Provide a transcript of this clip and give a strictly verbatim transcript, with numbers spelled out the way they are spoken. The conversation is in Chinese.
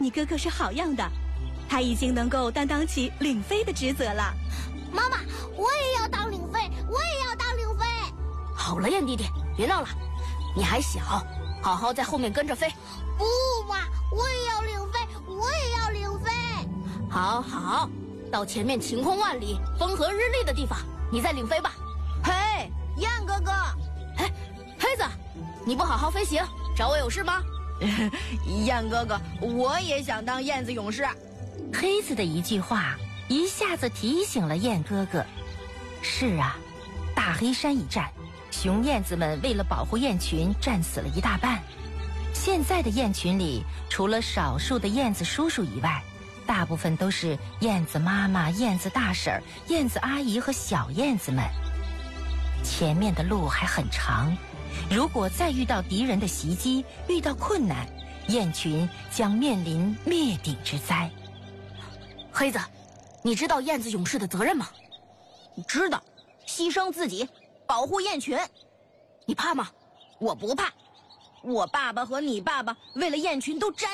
你哥哥是好样的，他已经能够担当起领飞的职责了。 妈妈，我也要当领飞，我也要当领飞。 好了，燕弟弟，别闹了，你还小，好好在后面跟着飞。 不嘛，我也要领飞，我也要领飞。 好好，到前面晴空万里、风和日丽的地方，你再领飞吧。 嘿，燕哥哥， 哎，黑子，你不好好飞行，找我有事吗？ 燕哥哥，我也想当燕子勇士。 黑子的一句话一下子提醒了燕哥哥。是啊，大黑山一战，雄燕子们为了保护燕群，战死了一大半。现在的燕群里，除了少数的燕子叔叔以外，大部分都是燕子妈妈、燕子大婶、燕子阿姨和小燕子们。前面的路还很长，如果再遇到敌人的袭击，遇到困难，燕群将面临灭顶之灾。 黑子，你知道燕子勇士的责任吗？ 知道，牺牲自己，保护燕群。 你怕吗？ 我不怕，我爸爸和你爸爸为了燕群都战